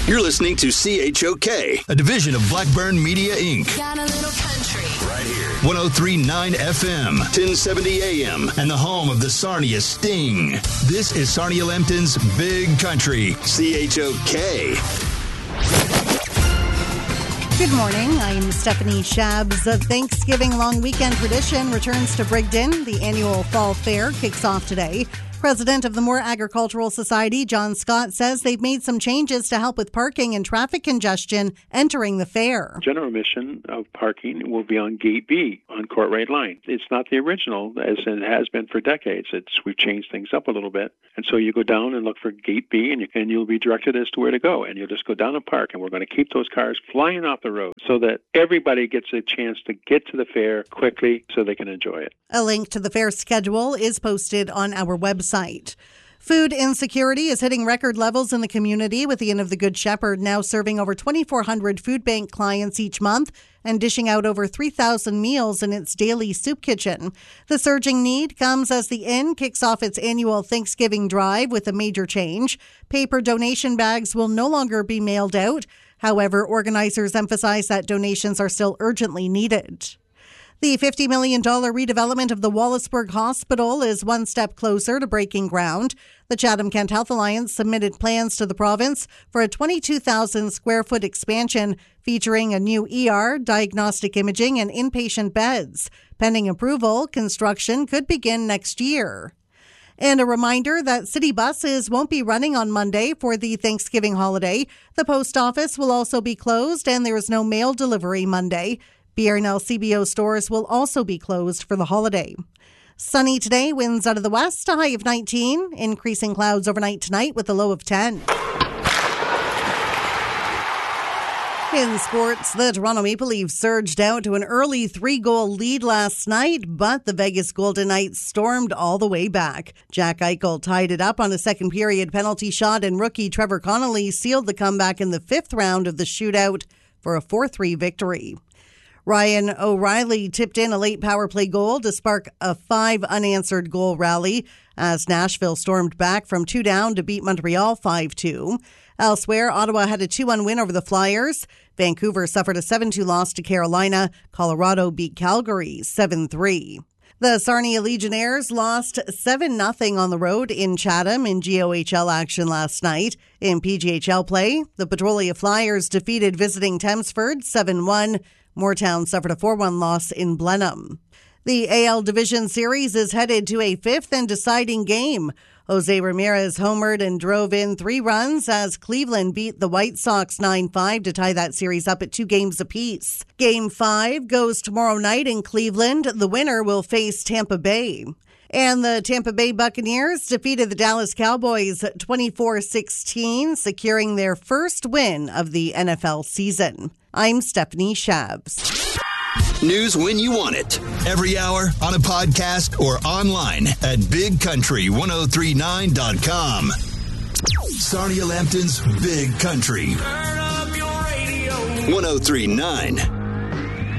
You're listening to CHOK, a division of Blackburn Media, Inc. Got a little country. Right here. 103.9 FM, 1070 AM, and the home of the Sarnia Sting. This is Sarnia Lambton's Big Country, CHOK. Good morning. I'm Stephanie Shabs. The Thanksgiving long weekend tradition returns to Brigden. The annual Fall Fair kicks off today. President of the Moore Agricultural Society, John Scott, says they've made some changes to help with parking and traffic congestion entering the fair. General admission of parking will be on Gate B on Courtright Line. It's not the original, as it has been for decades. We've changed things up a little bit. And so you go down and look for Gate B, and you'll be directed as to where to go. And you'll just go down and park. And we're going to keep those cars flying off the road so that everybody gets a chance to get to the fair quickly so they can enjoy it. A link to the fair schedule is posted on our website. Food insecurity is hitting record levels in the community, with the Inn of the Good Shepherd now serving over 2,400 food bank clients each month and dishing out over 3,000 meals in its daily soup kitchen. The surging need comes as the Inn kicks off its annual Thanksgiving drive with a major change. Paper donation bags will no longer be mailed out. However, organizers emphasize that donations are still urgently needed. The $50 million redevelopment of the Wallaceburg Hospital is one step closer to breaking ground. The Chatham-Kent Health Alliance submitted plans to the province for a 22,000 square foot expansion featuring a new ER, diagnostic imaging, and inpatient beds. Pending approval, construction could begin next year. And a reminder that city buses won't be running on Monday for the Thanksgiving holiday. The post office will also be closed, and there is no mail delivery Monday. BRNL CBO stores will also be closed for the holiday. Sunny today, winds out of the west, a high of 19. Increasing clouds overnight tonight with a low of 10. In sports, the Toronto Maple Leafs surged out to an early 3-goal lead last night, but the Vegas Golden Knights stormed all the way back. Jack Eichel tied it up on a second period penalty shot, and rookie Trevor Connolly sealed the comeback in the fifth round of the shootout for a 4-3 victory. Ryan O'Reilly tipped in a late power play goal to spark a 5 unanswered goal rally as Nashville stormed back from 2 down to beat Montreal 5-2. Elsewhere, Ottawa had a 2-1 win over the Flyers. Vancouver suffered a 7-2 loss to Carolina. Colorado beat Calgary 7-3. The Sarnia Legionnaires lost 7-0 on the road in Chatham in GOHL action last night. In PGHL play, the Petrolia Flyers defeated visiting Thamesford 7-1. Moortown suffered a 4-1 loss in Blenheim. The AL Division Series is headed to a fifth and deciding game. Jose Ramirez homered and drove in 3 runs as Cleveland beat the White Sox 9-5 to tie that series up at 2 games apiece. Game 5 goes tomorrow night in Cleveland. The winner will face Tampa Bay. And the Tampa Bay Buccaneers defeated the Dallas Cowboys 24-16, securing their first win of the NFL season. I'm Stephanie Shabs. News when you want it. Every hour, on a podcast, or online at bigcountry1039.com. Sarnia Lambton's Big Country. Turn up your radio. 1039